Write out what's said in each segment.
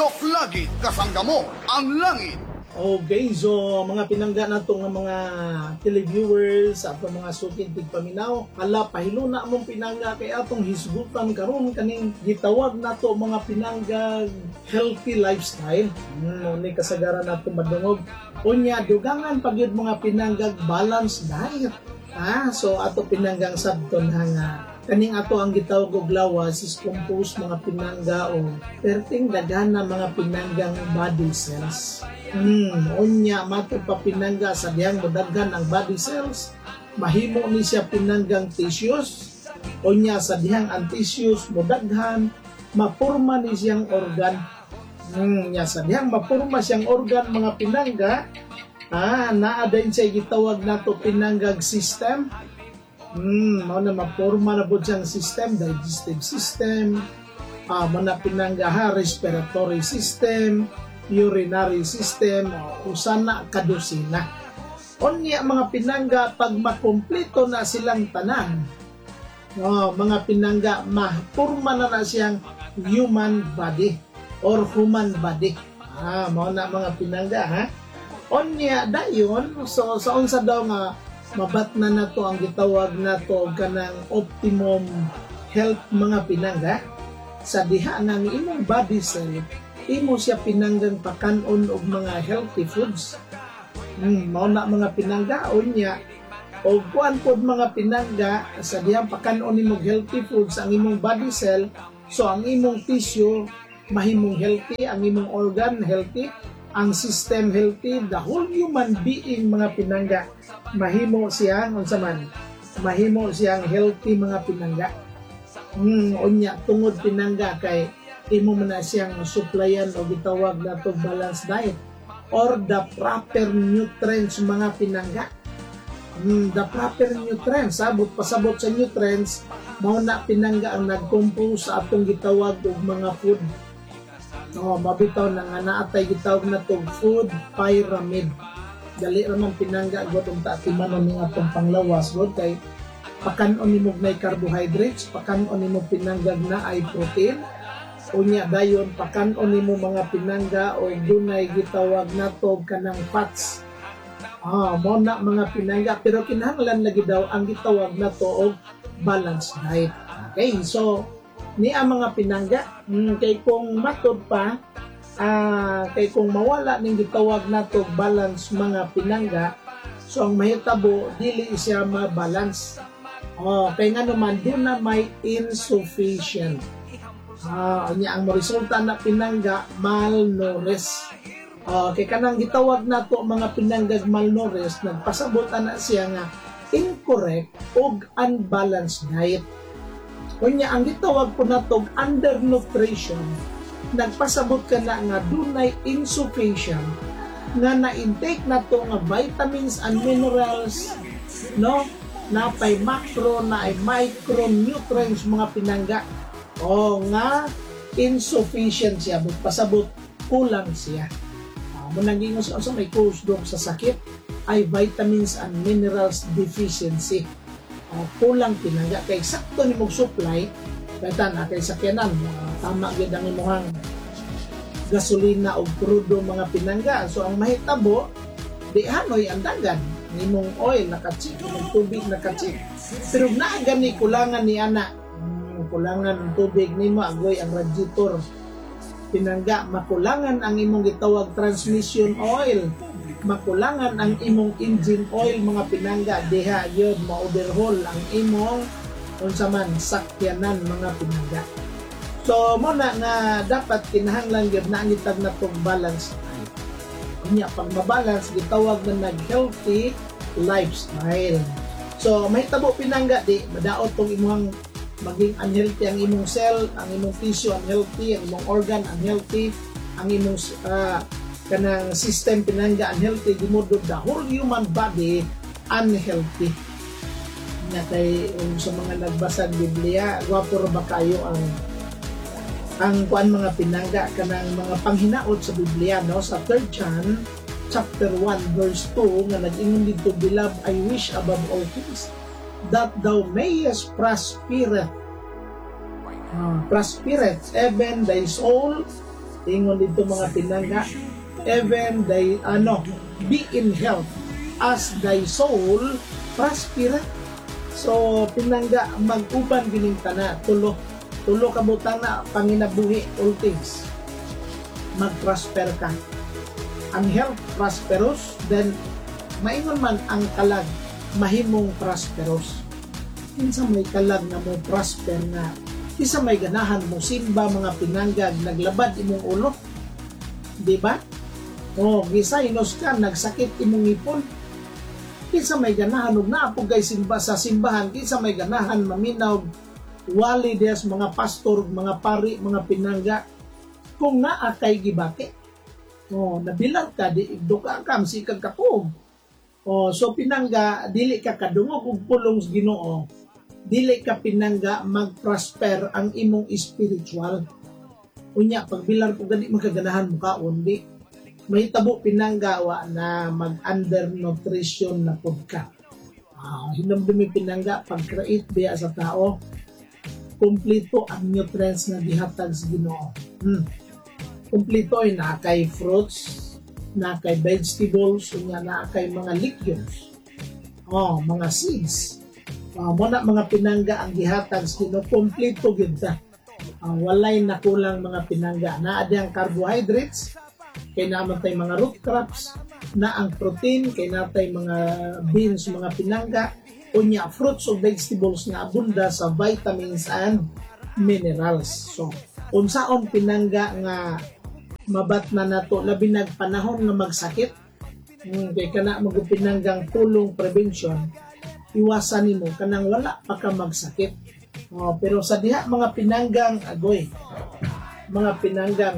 Lagi kasangga mo ang langit. Okay, so mga pinangga na itong mga televiewers at mga sukintig paminaw, ala pahiluna mong pinangga kay atong hisgutan karon kaning gitawag na to mga pinangga healthy lifestyle. Ni kasagaran na ito madungog. Unya, dugangan pag yun mga pinanggag balanced diet. So ato pinanggang sabton hanga kaning ato ang gitawag og lawas is composed mga pinangga o perting dagana mga pinanggang body cells. Unya mato pa pinangga sa diyang modaghan ang body cells, mahimo ni siya pinanggang tissues. Unya sa diyang ang tissues modaghan, mapurma ni siyang organ. Nya sa diyang mapurma siyang organ mga pinangga, naa din siya gitawag nato pinanggag system. Mao na maporma na po siyang system, digestive system, mana pinanggaha, respiratory system, urinary system, usana kadusina. Unya mga pinangga, pag makumpleto na silang tanan, mga pinangga, maporma na siyang human body or human body. Mao na mga pinangga, ha? Unya dayon, so sa unsa daw nga mabat na nato ang gitawag nato kanang optimum health mga pinangga sa diha nga imong body cell imo siya pinanggang pakanon og mga healthy foods. Mao na mga pinangga unya og kuan pod mga pinangga sa diha pakanon nimo healthy foods ang imong body cell, so ang imong tissue mahimong healthy, ang imong organ healthy, ang system healthy, the whole human being mga pinangga mahimo siyang unsa man mahimo siyang healthy mga pinangga. Unya tungod pinangga kay imo man na siyang supplyan o gitawag na to balanced diet or the proper nutrients mga pinangga. The proper nutrients, pasabot sa nutrients mao na pinangga ang nag-compose sa atong gitawag og mga food. Mabitaw na nga naatay gitawag na to food pyramid. Dali ramang pinangga god ang taatiman ng atong panglawas god kay pakanon nimo na carbohydrates, pakanon nimo pinanggag na ay protein, unya dayon pakanon nimo mga pinangga o dunay gitawag na to kanang fats. Mo na mga pinangga, pero kinahanglan lagi daw ang gitawag na to og balanced diet. Okay, so ni ang mga pinangga, kay kung matod pa, kay kung mawala ning gitawag nato balance mga pinangga, so ang mahitabo dili siya ma-balance. Kay nga naman doon na may insufficient. Ang resulta na pinangga malnourished. Kay kanang gitawag nato mga pinanggag malnourished, nagpasabot na siya nga incorrect ug unbalanced diet. Kunya ang gitawag po natog undernutrition, nagpasabot ka na nga dunay insufficient nga na-intake na to nga vitamins and minerals, no? Na pay macro, na ay micronutrients mga pinangga. Nga insufficient siya, pasabot kulang siya. Munang gingos sa may cause dog sa sakit ay vitamins and minerals deficiency. Kulang pinangga kay sakto ni mong supply kaitan kay sakyanan tama gyud ang imong gasolina o crudo mga pinangga, so ang mahitabo di hanoy ang dagan nimong oil nakatsik, ng tubig nakatsik, pero naa gani kulangan ni ana kulangan ng tubig nimo agoy ang radiator pinangga, makulangan ang imong gitawag transmission oil, makulangan ang imong engine oil mga pinangga, diha yun ma-overhaul ang imong unsa man sakyanan mga pinangga. So mo na nga dapat kinahanglan gyud na angitag na tong balance. Unya pag mabalance gitawag na nag-healthy lifestyle. So mahitabo pinangga di madaot tong imong maging unhealthy ang imong cell, ang imong tissue unhealthy, ang imong organ unhealthy, ang imong kanang system pinangga unhealthy, dimodod the whole human body unhealthy. Kay sa mga nagbasa ng Biblia, gwapo ba kayo ang kuan mga pinangga kanang mga panghinaot sa Biblia, no? Sa 3 John chapter 1 verse 2 nga nag-ingon dito, beloved, I wish above all things that thou mayest prosper, even thy soul Ingon dito mga pinangga, even thy, be in health as thy soul prospereth. So, pinangga, mag-uban gining tana, tulo ka butana, panginabuhi, all things. Mag-prosper ka. Ang health, prosperous, then, maingon man ang kalag, mahimong prosperous. Kinsa may kalag na mo prosper na, kinsa may ganahan mo simba mga pinanggag, naglabad imong ulo. Di ba? O, gisaynos ka, nagsakit imong ipon. Kinsa may ganahan og naapog kay simba sa simbahan, kinsa may ganahan maminaw wali des mga pastor, mga pari, mga pinangga kung naa kay gibati. O, nabilang ka di duka ka sikag kapog. O, so pinangga dili ka kadungog og pulong sa Ginoo. Dili ka pinangga mag-prosper ang imong spiritual. Unya pagbilar ko gani magkaganahan mo kaon di mahitabo pinanggawa na mag-undernutrition na pod ka. Hinamdumi pinangga pag-create biya sa tao, kumpleto ang nutrients na gihatag sa Ginoo. Kumpleto ay nakay fruits, nakay vegetables, nakay mga legumes, mga seeds. Muna mga pinangga ang gihatag sa Ginoo, kumpleto gyud ta. Walay nakulang mga pinangga. Naa di ang carbohydrates, kay naman tay mga root crops, na ang protein, kay natay mga beans, mga pinangga, unya fruits o vegetables na abunda sa vitamins and minerals. So, unsaon pinangga nga mabat na nato labi nagpanahon nga magsakit, kay kana magupinanggang pulong prevention, iwasan nimo kanang wala pa ka magsakit. Pero sa diha mga pinanggang agoy, mga pinanggang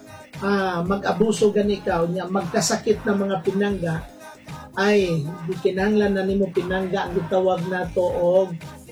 mag-abuso gani ka nya magkasakit na mga pinangga, ay di kinahanglan na nimo pinangga ang gitawag nato og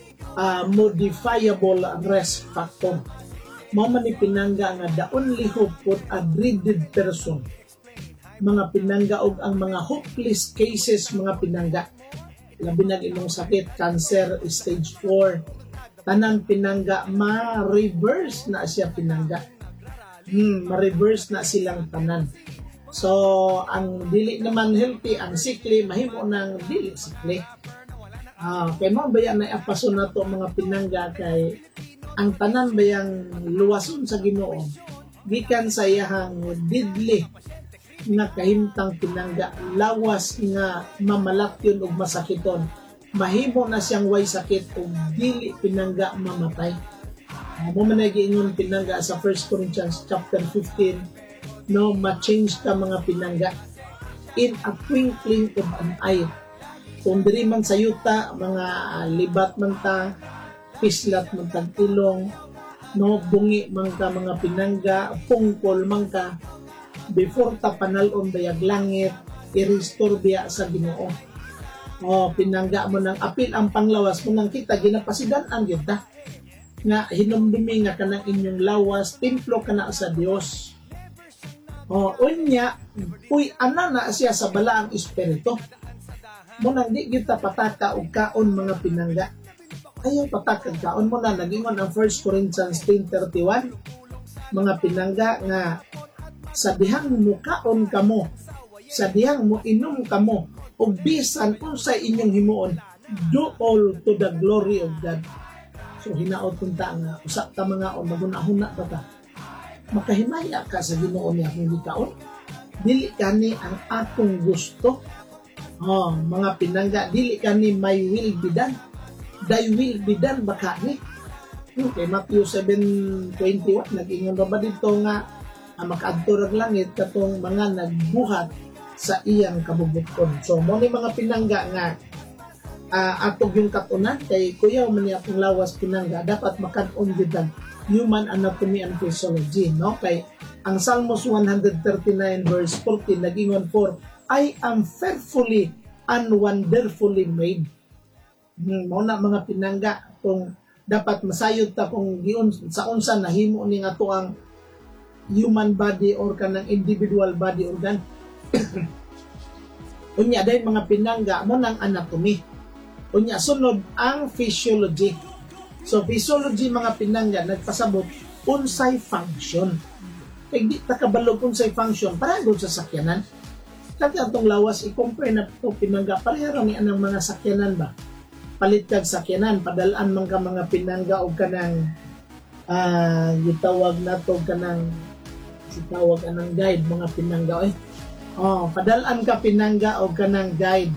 modifiable risk factor. Mao man ni pinangga nga the only hope for a dreaded person. Mga pinangga og ang mga hopeless cases mga pinangga. Labi na imong sakit, cancer stage 4, tanang pinangga ma-reverse na siya pinangga. Ma-reverse na silang tanan. So, ang dili naman healthy, ang sickly, mahimo ng dili sickly. Kaya mo bayan na apaso na to mga pinangga kay ang tanan bayang luwason sa Ginoo gikan sa iyahang deadly nga kahimtang pinangga, lawas nga mamalakyon ug masakiton, mahimo na siyang way sakit ug dili pinangga mamatay. Mo man giingon pinangga sa 1 Corinthians chapter 15, no, ma-change ka mga pinangga in a twinkling of an eye. Kung diri man sa yuta, mga libat man ta, pislat man ta tilong, no, bungi man ka mga pinangga, pungkol man ka, before ta panalon bayag langit, i-restore biya sa Ginoo. Pinangga mo ng apil ang panglawas mo nang kita ginapasidan ang kita nga hinumdumi nga kanang inyong lawas, templo kana sa Dios. Unya, uy ana na siya sa balaang espiritu. Mo nang di kita pataka og kaon mga pinangga. Ayaw pataka kaon mo na nagingon ang 1 Corinthians 10:31 mga pinangga nga sa dihang mo kaon kamo, sa dihang mo inom kamo, ug bisan unsay inyong himuon, do all to the glory of God. So hinaot kunta nga usa ta mga magunahuna ta makahimaya ka sa Ginoo niya kung kaon. Dili kani ang atong gusto. Mga pinangga, dili kani my will be done, thy will be done baka ni. Okay, Matthew 7:21 nag-ingon ba dito nga makaadto rag langit katong mga nagbuhat sa iyang kabubuton. So mo ni mga pinangga nga atog yung katunan kay kuya man niya akong lawas pinangga dapat makan-on gid human anatomy and physiology, no? Kay ang Psalmos 139 verse 14 nagingon for I am fearfully and wonderfully made. Mao na mga pinangga kung dapat masayod ta kung giun sa unsa nahimo ning ato ang human body or kanang individual body organ. Unya day mga pinangga mo nang anatomy. Unya sunod ang physiology. So physiology mga pinangga nagpasabot unsay function. kay di ta kabalo kung say function para gud sa sakyanan. Kaya atong lawas i-compare na to pinangga pareha ni anang mga sakyanan ba. Palit kag sakyanan, padalaan man ka mga pinangga og kanang gitawag na to kanang sitawag anang guide mga pinangga padalaan ka pinangga og kanang guide.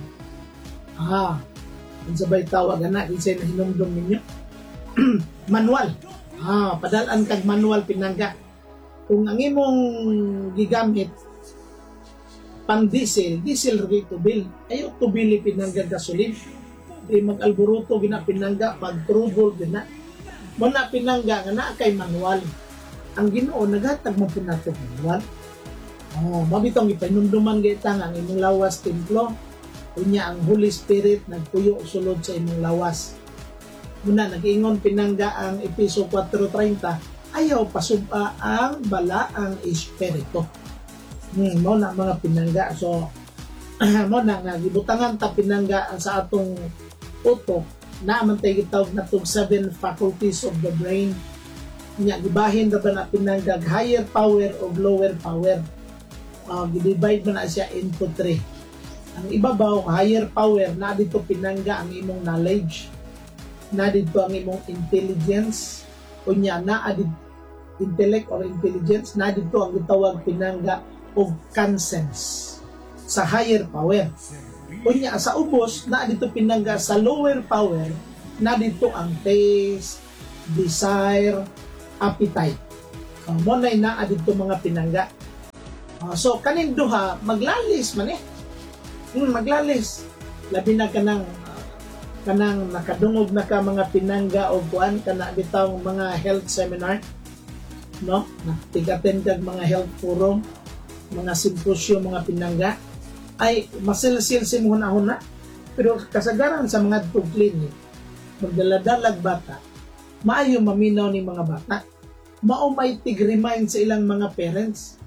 Unsabay tawag ana isay na hinumdum ninyo. Manual. Padalaan kag manual pinangga. Kung ang imong gigamit pang diesel ready to bill. Ayaw to bili pinangga gasolin. Di mag-alboruto gina pinangga pag trouble gina. Mo na pinangga nga naa kay manual. Ang Ginoo naghatag mo pinato manual. Mabitong ipanumduman gayta nga ang imong lawas templo. Unya ang Holy Spirit nagpuyo sulod sa imong lawas. Muna nag-ingon pinangga ang Episo 4:30, ayaw pasuba ang balaang espiritu. Mo na mga pinangga. So, mo na nga gibutangan ta pinangga sa atong utok na man tayo gitawag na itong 7 faculties of the brain. Nya gibahin ra ba na pinangga higher power o lower power. Gidivide man na siya into 3. Ang ibabaw, higher power, na dito pinangga ang imong knowledge, na dito ang imong intelligence, unya na intellect or intelligence, na dito ang gitawag pinangga of conscience sa higher power. Unya sa ubos, na dito pinangga sa lower power, na dito ang taste, desire, appetite. Mo na dito mga pinangga. So kanin duha maglalis man maglalis. Labi na kanang nakadungog na ka mga pinangga o kuan kana bitaw mga health seminar, no? Natigaten kag mga health forum, mga simposyo mga pinangga ay masilsil simuhon-ahon na. Pero kasagaran sa mga clinic, magdaladalag bata, maayo maminaw ni mga bata, mao may tig-remind sa ilang mga parents.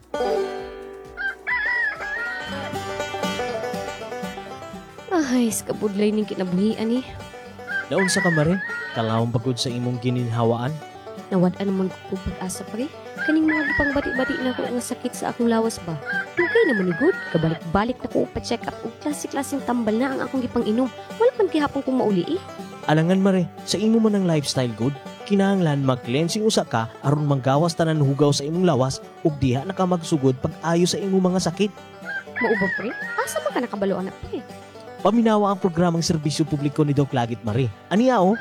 Ay, kabudlay ning kinabuhian eh. Naon sa kamare, kalawang pagod sa imong gininhawaan. Nawad-an naman ko pag-asa pare. Kaning mga gipang bati-bati na ko nga sakit sa akong lawas ba. Dugay naman ni good. Kabalik-balik na ko pa-check up og klase-klaseng tambal na ang akong gipang inom. Wala man gihapon kong mauli eh. Alangan mare, sa imo man ang lifestyle good, kinahanglan mag-cleansing usa ka aron manggawas tanan hugaw sa imong lawas ug diha na ka magsugod pag-ayo sa imong mga sakit. Mauba pre? Asa man ka nakabalo anak pre? Paminawa ang programang serbisyo publiko ni Doc Lagit Mare. Aniya o?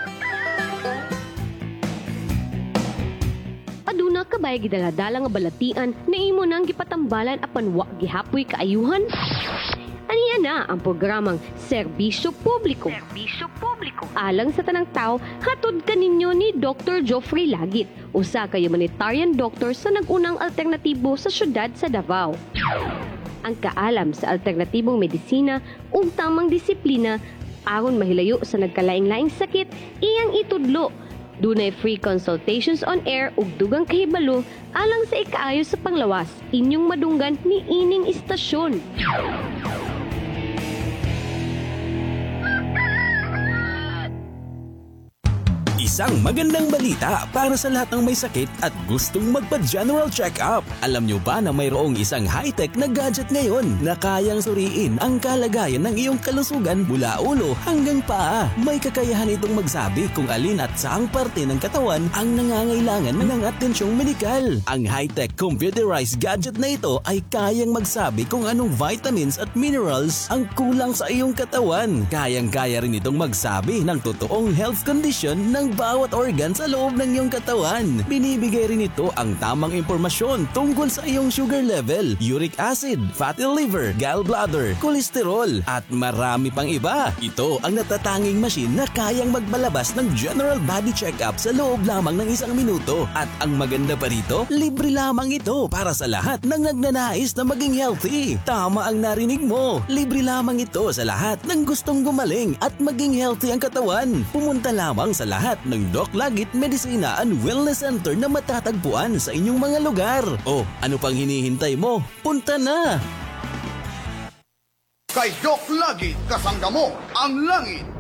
Aduna ka ba gidala-dala nga balatian na imo nang gipatambalan apan wa gihapoy kaayuhan? Aniya na ang programang Serbisyo Publiko. Alang sa tanang tao, hatod kaninyo ni Dr. Geoffrey Lagit, usa ka humanitarian doctor sa nagunang alternatibo sa syudad sa Davao. Ang kaalam sa alternatibong medisina ug tamang disiplina aron mahilayo sa nagkalaing-laing sakit iyang itudlo. Dunay free consultations on air ug dugang kahibalo alang sa ikaayo sa panglawas inyong madunggan ni ining istasyon. Isang magandang balita para sa lahat ng may sakit at gustong magpa-general check-up. Alam nyo ba na mayroong isang high-tech na gadget ngayon na kayang suriin ang kalagayan ng iyong kalusugan mula ulo hanggang paa? May kakayahan itong magsabi kung alin at saang parte ng katawan ang nangangailangan ng atensyong medikal. Ang high-tech computerized gadget na ito ay kayang magsabi kung anong vitamins at minerals ang kulang sa iyong katawan. Kayang-kaya rin itong magsabi ng totoong health condition ng bawat organ sa loob ng iyong katawan. Binibigay rin ito ang tamang impormasyon tungkol sa iyong sugar level, uric acid, fatty liver, gallbladder, kolesterol, at marami pang iba. Ito ang natatanging machine na kayang magbalabas ng general body check-up sa loob lamang ng 1 minuto. At ang maganda pa rito, libre lamang ito para sa lahat ng nagnanais na maging healthy. Tama ang narinig mo. Libre lamang ito sa lahat ng gustong gumaling at maging healthy ang katawan. Pumunta lamang sa lahat ng Doc Lagit Medicina and Wellness Center na matatagpuan sa inyong mga lugar. O, ano pang hinihintay mo? Punta na! Kay Doc Lagit, kasangga mo ang langit.